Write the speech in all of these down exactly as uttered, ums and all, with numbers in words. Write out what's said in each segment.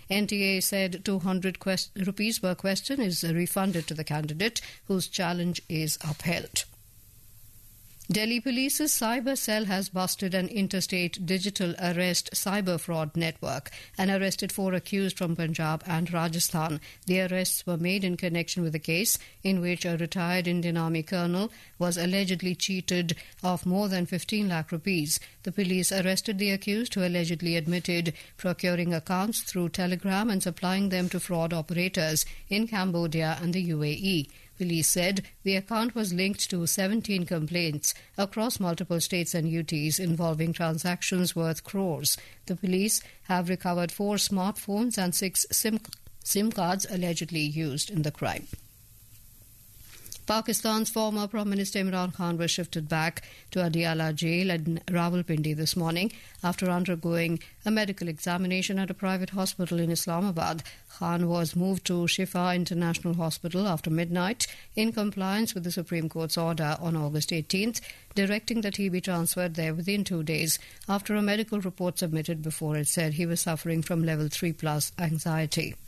N T A said two hundred quest- rupees per question is refunded to the candidate whose challenge is upheld. Delhi Police's cyber cell has busted an interstate digital arrest cyber fraud network and arrested four accused from Punjab and Rajasthan. The arrests were made in connection with a case in which a retired Indian Army colonel was allegedly cheated of more than fifteen lakh rupees. The police arrested the accused who allegedly admitted procuring accounts through Telegram and supplying them to fraud operators in Cambodia and the U A E. Police said the account was linked to seventeen complaints across multiple states and U Ts involving transactions worth crores. The police have recovered four smartphones and six SIM, SIM cards allegedly used in the crime. Pakistan's former Prime Minister Imran Khan was shifted back to Adiala jail in Rawalpindi this morning after undergoing a medical examination at a private hospital in Islamabad. Khan was moved to Shifa International Hospital after midnight in compliance with the Supreme Court's order on August eighteenth, directing that he be transferred there within two days after a medical report submitted before it said he was suffering from level three plus anxiety.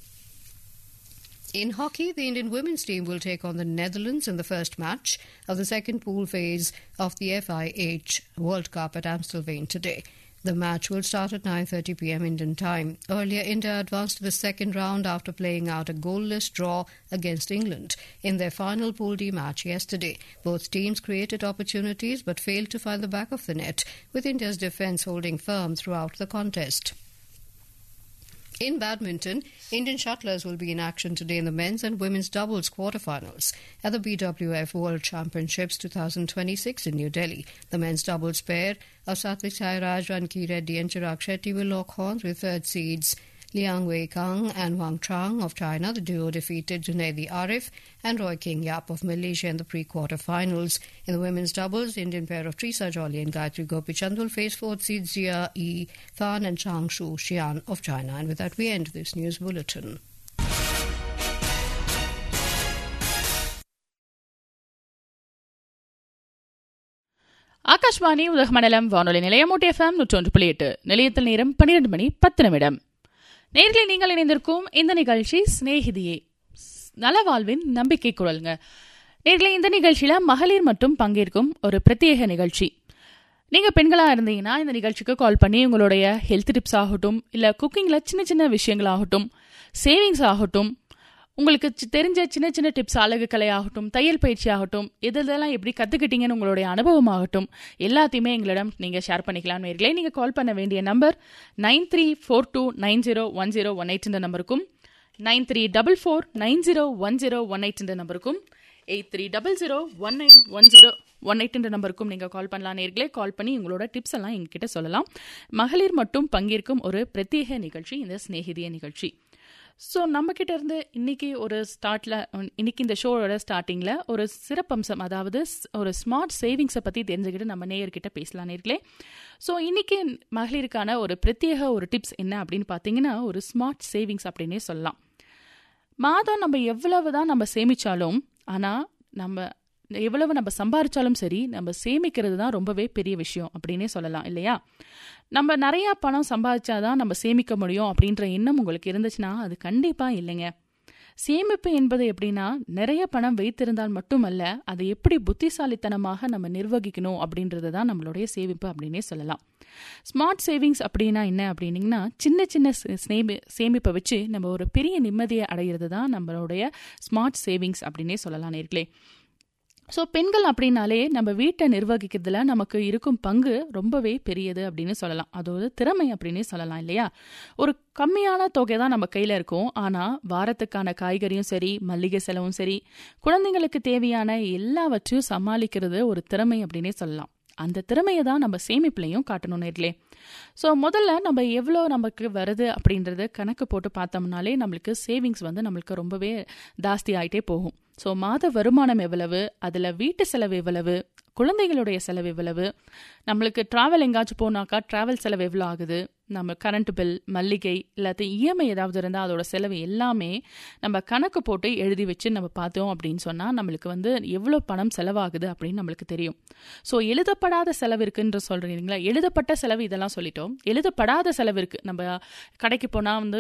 In hockey, the Indian women's team will take on the Netherlands in the first match of the second pool phase of the F I H World Cup at Amstelveen today. The match will start at nine thirty p.m. Indian time. Earlier, India advanced to the second round after playing out a goalless draw against England in their final Pool D match yesterday. Both teams created opportunities but failed to find the back of the net, with India's defence holding firm throughout the contest. In badminton, Indian shuttlers will be in action today in the men's and women's doubles quarterfinals at the B W F World Championships twenty twenty-six in New Delhi. The men's doubles pair of Satvik Sairaj, Ranki Reddy and Chirag Shetty will lock horns with third seeds Liang Wei-kang and Wang Chang of China. The duo defeated Junaidi Arif and Roy King Yap of Malaysia in the pre-quarter-finals. In the women's doubles, the Indian pair of Trisa Jolly and Gayatri Gopichand will face fourth seeds Jia Yi Fan and Chang Shu Xian of China. And with that, we end this news bulletin. Akashvani Udhagamandalam வானொலி நிலையம் ஊட்டி FM நூற்றி ஒன்று புள்ளி எட்டு நிலையத்தில் நேரம் பன்னிரண்டு மணி பத்து நிமிடம். நேர்களை நீங்கள் இணைந்திருக்கும் இந்த நிகழ்ச்சி ஸ்நேகிதியே நலவாழ்வின் நம்பிக்கை குரலுங்க. நேர்களை இந்த நிகழ்ச்சியில மகளிர் மட்டும் பங்கேற்கும் ஒரு பிரத்யேக நிகழ்ச்சி. நீங்க பெண்களா இருந்தீங்கன்னா இந்த நிகழ்ச்சிக்கு கால் பண்ணி உங்களுடைய ஹெல்த் டிப்ஸ் ஆகட்டும், இல்ல குக்கிங்ல சின்ன சின்ன விஷயங்களாகட்டும், சேவிங்ஸ் ஆகட்டும், உங்களுக்கு தெரிஞ்ச சின்ன சின்ன டிப்ஸ், அழகு கலை ஆகட்டும், தையல் பயிற்சி ஆகட்டும், எதெல்லாம் எப்படி கற்றுக்கிட்டீங்கன்னு உங்களுடைய அனுபவம் ஆகட்டும், எல்லாத்தையுமே எங்களிடம் நீங்கள் ஷேர் பண்ணிக்கலாம். நேர்களே, நீங்கள் கால் பண்ண வேண்டிய number nine three four two nine zero one zero one eight இந்த நம்பருக்கும், nine three double four nine zero one zero one eight இந்த நம்பருக்கும், eight three double zero one nine one zero one eight என்ற நம்பருக்கும் நீங்கள் கால் பண்ணலாம். நேர்களே, கால் பண்ணி உங்களோட டிப்ஸ் எல்லாம் எங்ககிட்ட சொல்லலாம். மகளிர் மட்டும் பங்கேற்கும் ஒரு பிரத்யேக நிகழ்ச்சி இந்த ஸ்நேகிதிய நிகழ்ச்சி. ஸோ நம்மக்கிட்ட இருந்து இன்னைக்கு ஒரு ஸ்டார்ட்ல இன்னைக்கு இந்த ஷோவோட ஸ்டார்டிங்கில் ஒரு சிறப்பம்சம், அதாவது ஒரு ஸ்மார்ட் சேவிங்ஸை பற்றி தெரிஞ்சுக்கிட்டு நம்ம நேயர்கிட்ட பேசலாம். நேர்களே, ஸோ இன்னைக்கு மகளிருக்கான ஒரு பிரத்யேக ஒரு டிப்ஸ் என்ன அப்படின்னு பார்த்தீங்கன்னா, ஒரு ஸ்மார்ட் சேவிங்ஸ் அப்படின்னே சொல்லலாம். மாதம் நம்ம எவ்வளவு தான் நம்ம சேமிச்சாலும், ஆனால் நம்ம எவ்வளவு நம்ம சம்பாதிச்சாலும் சரி, நம்ம சேமிக்கிறது தான் ரொம்பவே பெரிய விஷயம் அப்படின்னே சொல்லலாம் இல்லையா? நம்ம நிறையா பணம் சம்பாதிச்சாதான் நம்ம சேமிக்க முடியும் அப்படின்ற எண்ணம் உங்களுக்கு இருந்துச்சுன்னா அது கண்டிப்பாக இல்லைங்க. சேமிப்பு என்பது எப்படின்னா, நிறைய பணம் வைத்திருந்தால் மட்டுமல்ல, அதை எப்படி புத்திசாலித்தனமாக நம்ம நிர்வகிக்கணும் அப்படின்றது தான் நம்மளுடைய சேமிப்பு அப்படின்னே சொல்லலாம். ஸ்மார்ட் சேவிங்ஸ் அப்படின்னா என்ன அப்படின்னீங்கன்னா, சின்ன சின்ன சேமி சேமிப்பை வச்சு நம்ம ஒரு பெரிய நிம்மதியை அடைகிறது தான் நம்மளுடைய ஸ்மார்ட் சேவிங்ஸ் அப்படின்னே சொல்லலாம் நேர்களே. ஸோ பெண்கள் அப்படின்னாலே நம்ம வீட்டை நிர்வகிக்கிறதுல நமக்கு இருக்கும் பங்கு ரொம்பவே பெரியது அப்படின்னு சொல்லலாம். அதோட திறமை அப்படின்னே சொல்லலாம் இல்லையா? ஒரு கம்மியான தொகை தான் நம்ம கையில் இருக்கும், ஆனால் வாரத்துக்கான காய்கறியும் சரி, மல்லிகை செலவும் சரி, குழந்தைங்களுக்கு தேவையான எல்லாவற்றையும் சமாளிக்கிறது ஒரு திறமை அப்படின்னே சொல்லலாம். அந்த திறமையை தான் நம்ம சேமிப்புலையும் காட்டணும் நேர்களே. ஸோ முதல்ல நம்ம எவ்வளோ நமக்கு வருது அப்படின்றது கணக்கு போட்டு பார்த்தோம்னாலே நம்மளுக்கு சேவிங்ஸ் வந்து நம்மளுக்கு ரொம்பவே ஜாஸ்தி ஆகிட்டே போகும். ஸோ மாத வருமானம் எவ்வளவு, அதில் வீட்டு செலவு எவ்வளவு, குழந்தைகளுடைய செலவு எவ்வளவு, நம்மளுக்கு ட்ராவல் எங்காச்சும் போனாக்கா ட்ராவல் செலவு எவ்வளோ ஆகுது, நம்ம கரண்ட் பில், மல்லிகை, இல்லாத்தையும் இஎம்ஐ ஏதாவது இருந்தால் அதோட செலவு எல்லாமே நம்ம கணக்கு போட்டு எழுதி வச்சு நம்ம பார்த்தோம் அப்படின்னு சொன்னால் நம்மளுக்கு வந்து எவ்வளோ பணம் செலவாகுது அப்படின்னு நம்மளுக்கு தெரியும். ஸோ எழுதப்படாத செலவு இருக்குன்ற சொல்கிறீங்களா? எழுதப்பட்ட செலவு இதெல்லாம் சொல்லிட்டோம். எழுதப்படாத செலவு இருக்குது. நம்ம கடைக்கு போனால் வந்து